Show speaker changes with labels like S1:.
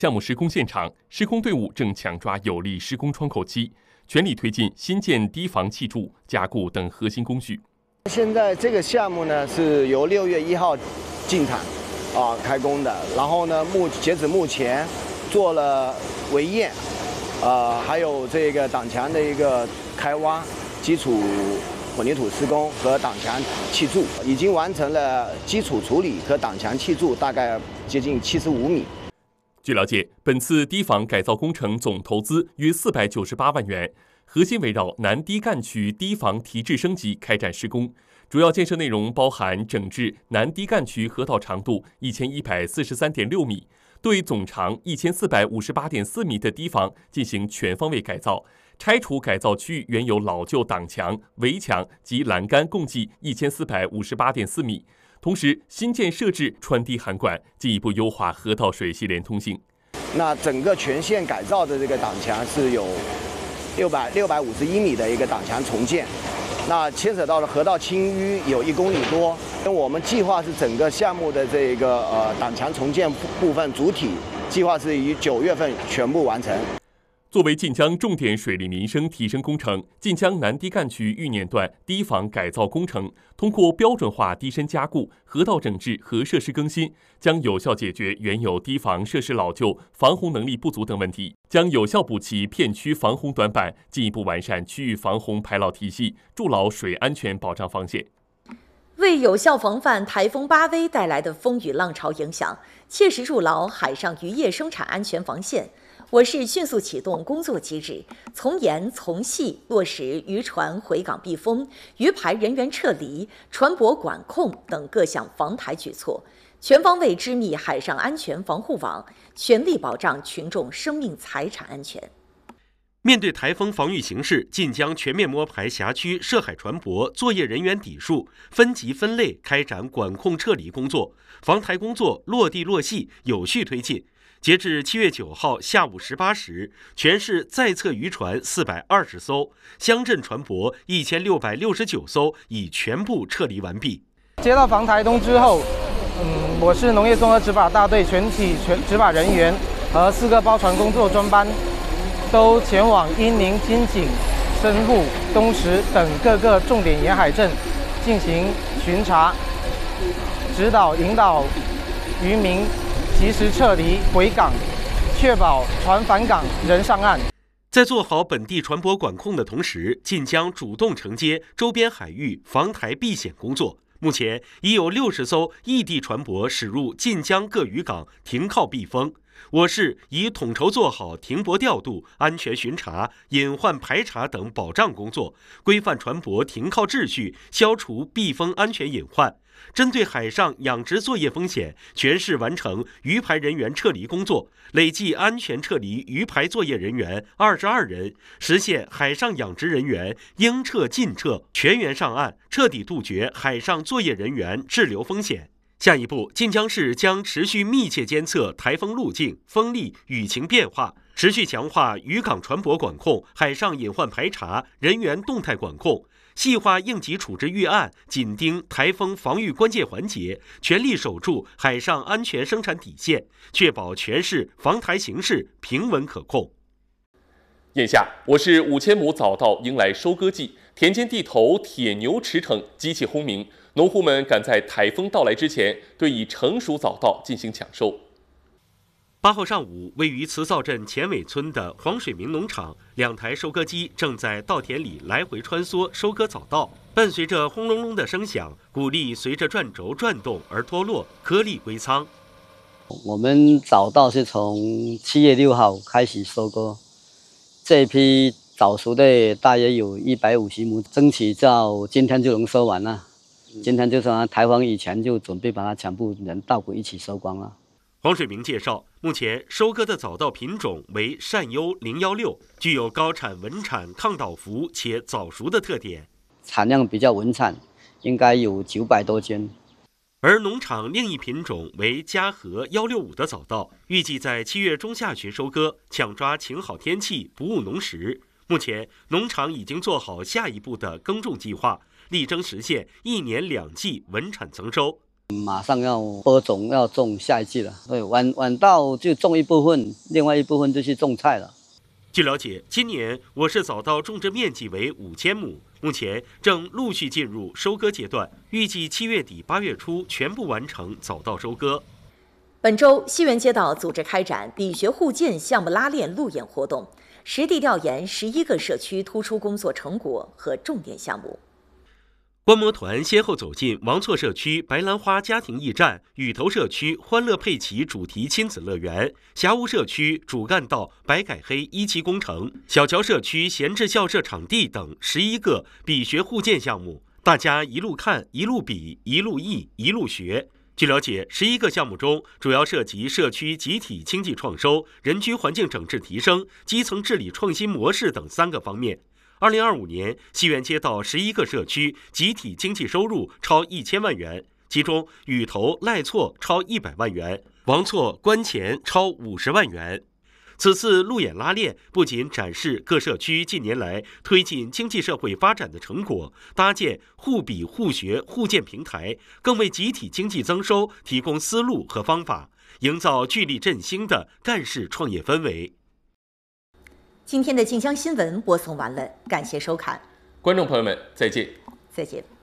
S1: 项目施工现场，施工队伍正抢抓有利施工窗口期，全力推进新建低防砌筑、加固等核心工序。
S2: 现在这个项目呢是由6月1号进场开工的，然后呢截止目前做了围堰，还有这个挡墙的一个开挖、基础混凝土施工和挡墙砌筑，已经完成了基础处理和挡墙砌筑，大概接近75米。
S1: 据了解，本次堤防改造工程总投资约498万元，核心围绕南堤干区堤防提质升级开展施工。主要建设内容包含整治南堤干区河道长度1143.6米，对总长1458.4米的堤防进行全方位改造，拆除改造区域原有老旧挡墙、围墙及栏杆共计1458.4米。同时，新建设置穿堤涵管，进一步优化河道水系连通性。
S2: 那整个全线改造的这个挡墙是有651米的一个挡墙重建，那牵扯到了河道清淤有1公里多。我们计划是整个项目的这个挡墙重建部分主体计划是于9月份全部完成。
S1: 作为晋江重点水利民生提升工程，晋江南堤干区玉碾段堤防改造工程通过标准化堤身加固、河道整治和设施更新，将有效解决原有堤防设施老旧、防洪能力不足等问题，将有效补齐片区防洪短板，进一步完善区域防洪排涝体系，筑牢水安全保障防线。
S3: 为有效防范台风巴威带来的风雨浪潮影响，切实筑牢海上渔业生产安全防线，我市迅速启动工作机制，从严从细落实渔船回港避风、渔排人员撤离、船舶管控等各项防台举措，全方位织密海上安全防护网，全力保障群众生命财产安全。
S4: 面对台风防御形势，晋江全面摸排辖区涉海船舶作业人员底数，分级分类开展管控撤离工作，防台工作落地落细有序推进。截至7月9号下午18时，全市在侧渔船420艘，乡镇船舶1669艘已全部撤离完毕。
S5: 接到防台通知后，我市农业综合执法大队全体执法人员和4个包船工作专班都前往阴宁、金井、深沪、东石等各个重点沿海镇进行巡查、指导、引导渔民及时撤离回港，确保船返港人上岸。
S4: 在做好本地船舶管控的同时，晋江主动承接周边海域防台避险工作。目前已有60艘异地船舶驶入晋江各渔港停靠避风。我市已统筹做好停泊调度、安全巡查、隐患排查等保障工作，规范船舶停靠秩序，消除避风安全隐患。针对海上养殖作业风险，全市完成渔排人员撤离工作，累计安全撤离渔排作业人员22人，实现海上养殖人员应撤尽撤，全员上岸，彻底杜绝海上作业人员滞留风险。下一步，晋江市将持续密切监测台风路径、风力、雨情变化，持续强化渔港船舶管控、海上隐患排查、人员动态管控，细化应急处置预案，紧盯台风防御关键环节，全力守住海上安全生产底线，确保全市防台形势平稳可控。
S1: 眼下，我市5000亩早稻迎来收割季，田间地头铁牛驰骋，机器轰鸣，农户们赶在台风到来之前，对已成熟早稻进行抢收。
S4: 8号上午，位于慈灶镇前尾村的黄水明农场，2台收割机正在稻田里来回穿梭收割早稻，伴随着轰隆隆的声响，谷粒随着转轴转动而脱落，颗粒归仓。
S6: 我们早稻是从7月6号开始收割，这一批早熟的大约有150亩，争取到今天就能收完了。今天就说台风以前就准备把它全部人稻谷一起收光了。
S4: 黄水明介绍，目前收割的早稻品种为善优016，具有高产、稳产、抗倒伏且早熟的特点，
S6: 产量比较稳产，应该有900多斤。
S4: 而农场另一品种为嘉禾165的早稻，预计在7月中下旬收割，抢抓晴好天气，不误农时。目前农场已经做好下一步的耕种计划，力争实现1年2季稳产增收。
S6: 马上要播种，要种下一季了。对，晚稻就种一部分，另外一部分就去种菜了。
S4: 据了解，今年我市早稻种植面积为5000亩，目前正陆续进入收割阶段，预计7月底8月初全部完成早稻收割。
S3: 本周，西园街道组织开展比学互鉴项目拉练路演活动，实地调研11个社区突出工作成果和重点项目。
S4: 观摩团先后走进王错社区白兰花家庭驿站、雨头社区欢乐佩奇主题亲子乐园、霞屋社区主干道白改黑1期工程、小桥社区闲置校舍场地等11个比学互鉴项目，大家一路看、一路比、一路议、一路学。据了解，11个项目中主要涉及社区集体经济创收、人居环境整治提升、基层治理创新模式等3个方面。2025年，西园街道11个社区集体经济收入超1000万元，其中雨头、赖错超100万元，王错、关前超50万元。此次路演拉练不仅展示各社区近年来推进经济社会发展的成果，搭建互比互学互鉴平台，更为集体经济增收提供思路和方法，营造聚力振兴的干事创业氛围。
S3: 今天的晋江新闻播送完了，感谢收看，
S1: 观众朋友们，再见。
S3: 再见。